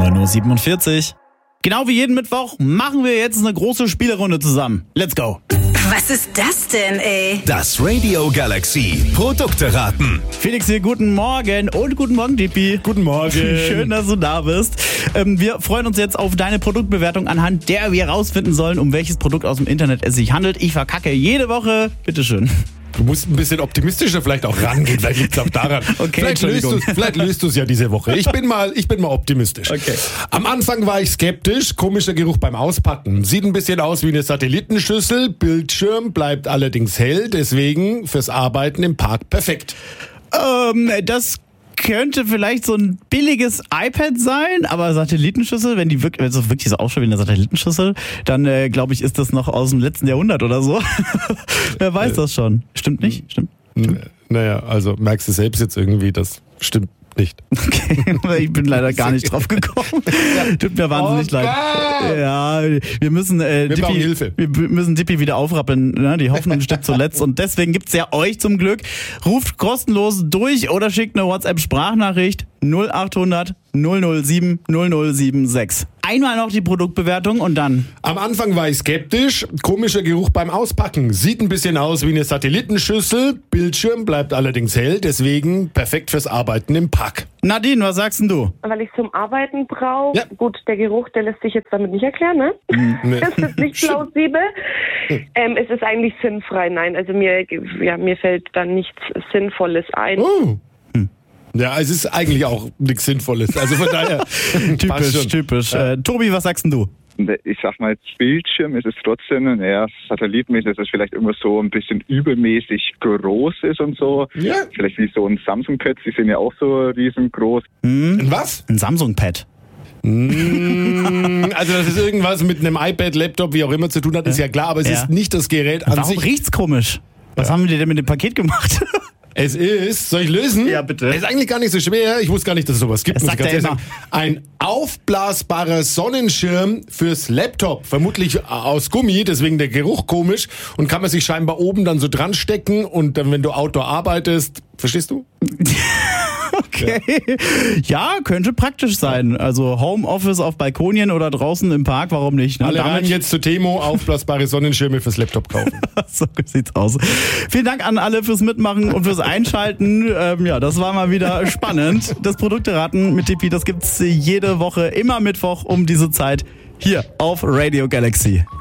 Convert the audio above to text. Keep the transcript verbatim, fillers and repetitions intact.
neun Uhr siebenundvierzig. Genau wie jeden Mittwoch machen wir jetzt eine große Spielerunde zusammen. Let's go! Was ist das denn, ey? Das Radio Galaxy Produkte raten. Felix hier, guten Morgen und guten Morgen, Dippi. Guten Morgen. Schön, dass du da bist. Ähm, wir freuen uns jetzt auf deine Produktbewertung, anhand der wir herausfinden sollen, um welches Produkt aus dem Internet es sich handelt. Ich verkacke jede Woche. Bitteschön. Du musst ein bisschen optimistischer vielleicht auch rangehen, vielleicht liegt es auch daran. Okay, vielleicht, löst du's, vielleicht löst du es ja diese Woche. Ich bin mal, ich bin mal optimistisch. Okay. Am Anfang war ich skeptisch, komischer Geruch beim Auspacken. Sieht ein bisschen aus wie eine Satellitenschüssel, Bildschirm bleibt allerdings hell, deswegen fürs Arbeiten im Park perfekt. Ähm, das könnte vielleicht so ein billiges iPad sein, aber Satellitenschüssel, wenn die wirklich, also wirklich so ausschaut wie eine Satellitenschüssel, dann äh, glaube ich, ist das noch aus dem letzten Jahrhundert oder so. Wer weiß das schon. Stimmt nicht? Stimmt? Stimmt. Naja, also merkst du selbst jetzt irgendwie, das stimmt nicht. Okay, ich bin leider gar nicht drauf gekommen. Tut mir wahnsinnig oh leid. Ja, wir müssen äh, wir brauchen Dippi, Hilfe. wir müssen Dippi wieder aufrappeln. Ne? Die Hoffnung stirbt zuletzt und deswegen gibt's ja euch zum Glück. Ruft kostenlos durch oder schickt eine WhatsApp-Sprachnachricht null achthundert null null sieben null null sieben sechs. Einmal noch die Produktbewertung und dann. Am Anfang war ich skeptisch, komischer Geruch beim Auspacken. Sieht ein bisschen aus wie eine Satellitenschüssel, Bildschirm bleibt allerdings hell, deswegen perfekt fürs Arbeiten im Park. Nadine, was sagst denn du? Weil ich zum Arbeiten brauche. Ja. Gut, der Geruch, der lässt sich jetzt damit nicht erklären, ne? Nee. Das ist nicht plausibel. ähm, es ist eigentlich sinnfrei, nein. Also mir, ja, mir fällt da nichts Sinnvolles ein. Oh. Ja, es ist eigentlich auch nichts Sinnvolles. Also von daher. Typisch, typisch. Ja. Äh, Tobi, was sagst denn du? Ich sag mal, als Bildschirm ist es trotzdem, naja, satellitenmäßig, dass es vielleicht immer so ein bisschen übermäßig groß ist und so. Ja. Vielleicht wie so ein Samsung-Pad, die sind ja auch so riesengroß. Hm? Ein was? Ein Samsung-Pad. Also, dass es irgendwas mit einem iPad, Laptop, wie auch immer zu tun hat, ist ja klar, aber es Ja. ist nicht das Gerät an Warum sich. riecht's komisch? Was Ja. haben wir denn mit dem Paket gemacht? Es ist, soll ich lösen? Ja, bitte. Es ist eigentlich gar nicht so schwer. Ich wusste gar nicht, dass es sowas gibt. Das muss ich sagt ganz er ehrlich sagen. Ein aufblasbarer Sonnenschirm fürs Laptop. Vermutlich aus Gummi, deswegen der Geruch komisch. Und kann man sich scheinbar oben dann so dran stecken und dann, wenn du Outdoor arbeitest, verstehst du? Okay. Ja, könnte praktisch sein. Also Homeoffice auf Balkonien oder draußen im Park, warum nicht? Ne? Alle rein jetzt zu Temo, aufblasbare Sonnenschirme fürs Laptop kaufen. So sieht's aus. Vielen Dank an alle fürs Mitmachen und fürs Einschalten. Ähm, ja, das war mal wieder spannend. Das Produkteraten mit Dippi, das gibt's jede Woche, immer Mittwoch um diese Zeit hier auf Radio Galaxy.